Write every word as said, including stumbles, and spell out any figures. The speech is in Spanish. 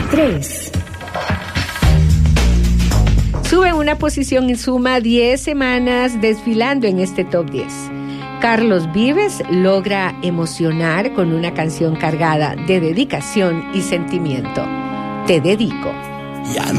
tres. Sube una posición y suma diez semanas desfilando en este top diez. Carlos Vives logra emocionar con una canción cargada de dedicación y sentimiento. Te dedico. Ya